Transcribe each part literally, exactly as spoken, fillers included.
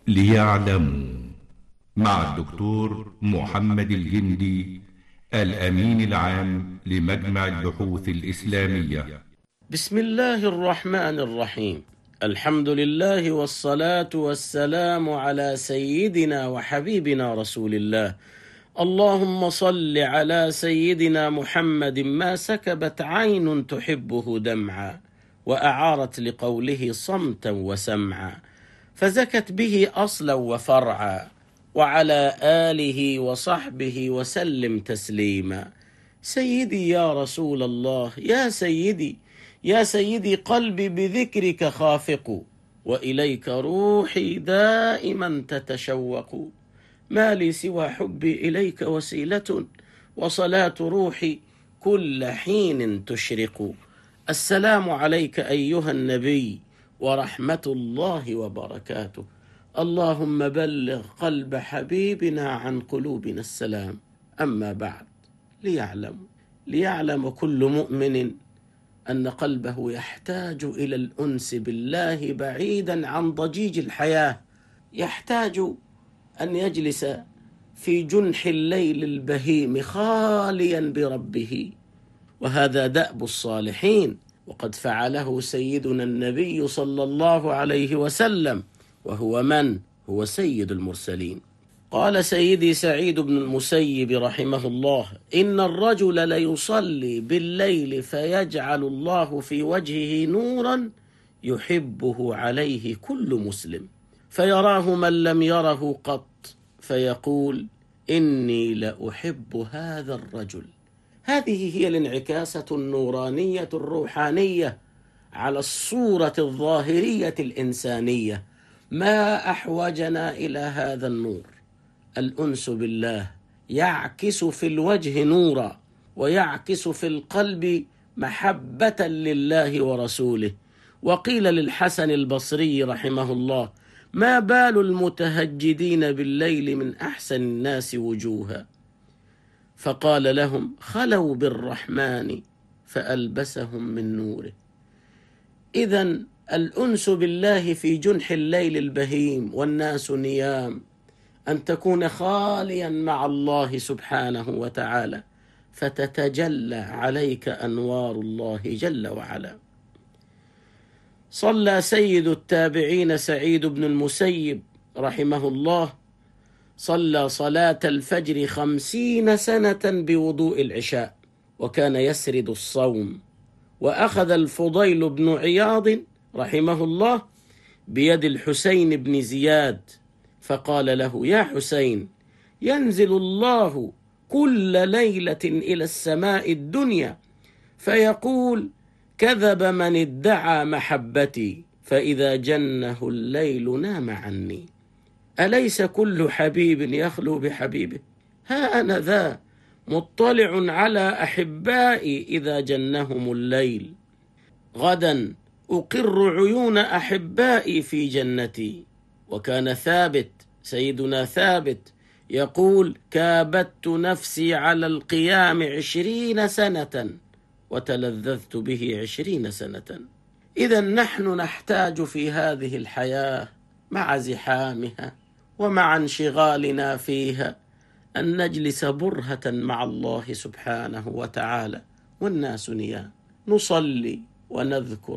ليعلموا مع الدكتور محمد الجندي، الأمين العام لمجمع البحوث الإسلامية. بسم الله الرحمن الرحيم. الحمد لله والصلاة والسلام على سيدنا وحبيبنا رسول الله. اللهم صل على سيدنا محمد ما سكبت عين تحبه دمعا، وأعارت لقوله صمتا وسمعا، فزكت به أصلا وفرعا، وعلى آله وصحبه وسلم تسليما. سيدي يا رسول الله، يا سيدي يا سيدي، قلبي بذكرك خافق، وإليك روحي دائما تتشوق. ما لي سوى حبي إليك وسيلة، وصلاة روحي كل حين تشرق. السلام عليك أيها النبي، ورحمة الله وبركاته. اللهم بلغ قلب حبيبنا عن قلوبنا السلام. أما بعد، ليعلم ليعلم كل مؤمن أن قلبه يحتاج إلى الأنس بالله بعيدا عن ضجيج الحياة، يحتاج أن يجلس في جنح الليل البهيم خاليا بربه، وهذا دأب الصالحين، وقد فعله سيدنا النبي صلى الله عليه وسلم، وهو من؟ هو سيد المرسلين. قال سيدي سعيد بن المسيب رحمه الله: إن الرجل ليصلي بالليل فيجعل الله في وجهه نورا يحبه عليه كل مسلم، فيراه من لم يره قط، فيقول: إني لأحب هذا الرجل. هذه هي الانعكاسة النورانية الروحانية على الصورة الظاهرية الإنسانية. ما أحوجنا إلى هذا النور؟ الأنس بالله يعكس في الوجه نورا، ويعكس في القلب محبة لله ورسوله. وقيل للحسن البصري رحمه الله: ما بال المتهجدين بالليل من أحسن الناس وجوها؟ فقال لهم: خلوا بالرحمن فألبسهم من نوره. إذن الأنس بالله في جنح الليل البهيم والناس نيام، أن تكون خاليا مع الله سبحانه وتعالى، فتتجلى عليك أنوار الله جل وعلا. صلى سيد التابعين سعيد بن المسيب رحمه الله، صلى صلاة الفجر خمسين سنة بوضوء العشاء، وكان يسرد الصوم. وأخذ الفضيل بن عياض رحمه الله بيد الحسين بن زياد، فقال له: يا حسين، ينزل الله كل ليلة إلى السماء الدنيا فيقول: كذب من ادعى محبتي، فإذا جنه الليل نام عني. أليس كل حبيب يخلو بحبيبه؟ ها أنا ذا مطلع على أحبائي إذا جنهم الليل. غدا أقر عيون أحبائي في جنتي. وكان ثابت سيدنا ثابت يقول: كابدت نفسي على القيام عشرين سنة وتلذذت به عشرين سنة. إذا نحن نحتاج في هذه الحياة مع زحامها ومع انشغالنا فيها أن نجلس برهة مع الله سبحانه وتعالى والناس نيام، نصلي ونذكر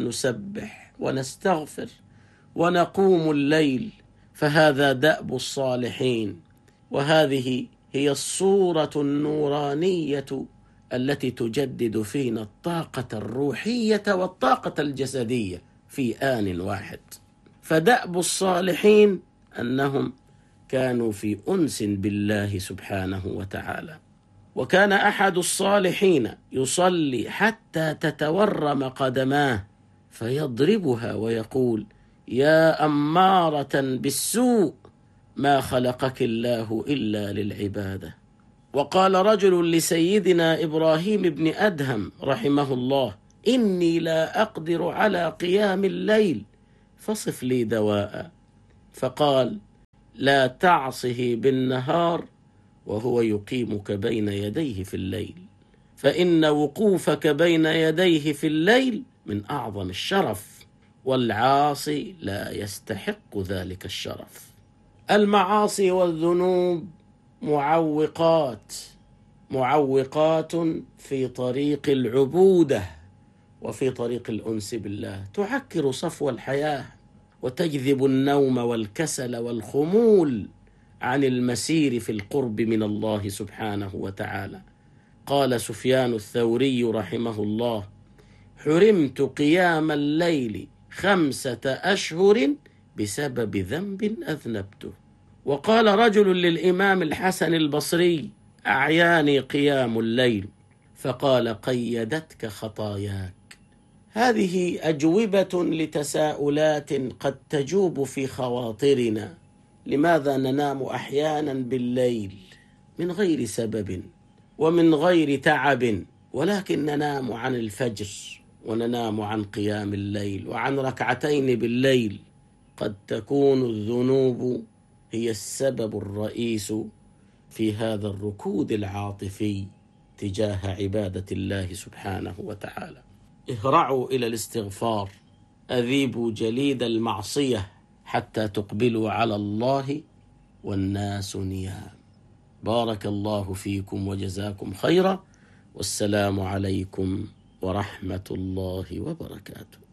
ونسبح ونستغفر ونقوم الليل، فهذا دأب الصالحين، وهذه هي الصورة النورانية التي تجدد فينا الطاقة الروحية والطاقة الجسدية في آن واحد. فدأب الصالحين أنهم كانوا في أنس بالله سبحانه وتعالى. وكان أحد الصالحين يصلي حتى تتورم قدماه فيضربها ويقول: يا أمارة بالسوء، ما خلقك الله إلا للعبادة. وقال رجل لسيدنا إبراهيم بن أدهم رحمه الله: إني لا أقدر على قيام الليل فصف لي دواء. فقال: لا تعصه بالنهار وهو يقيمك بين يديه في الليل، فإن وقوفك بين يديه في الليل من أعظم الشرف. والعاصي لا يستحق ذلك الشرف. المعاصي والذنوب معوقات معوقات في طريق العبودة وفي طريق الأنس بالله، تعكر صفو الحياة وتجذب النوم والكسل والخمول عن المسير في القرب من الله سبحانه وتعالى. قال سفيان الثوري رحمه الله: حرمت قيام الليل خمسة أشهر بسبب ذنب أذنبته. وقال رجل للإمام الحسن البصري: أعياني قيام الليل، فقال: قيدتك خطاياك. هذه أجوبة لتساؤلات قد تجوب في خواطرنا. لماذا ننام أحيانا بالليل من غير سبب ومن غير تعب، ولكن ننام عن الفجر وننام عن قيام الليل وعن ركعتين بالليل؟ قد تكون الذنوب هي السبب الرئيس في هذا الركود العاطفي تجاه عبادة الله سبحانه وتعالى. اهرعوا إلى الاستغفار، أذيبوا جليد المعصية حتى تقبلوا على الله والناس نيام. بارك الله فيكم وجزاكم خيرا، والسلام عليكم ورحمة الله وبركاته.